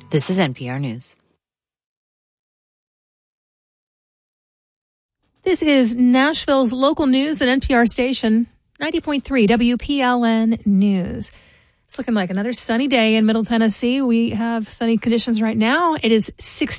This is NPR News. This is Nashville's local news at NPR station, 90.3 WPLN News. It's looking like another sunny day in Middle Tennessee. We have sunny conditions right now. It is 60.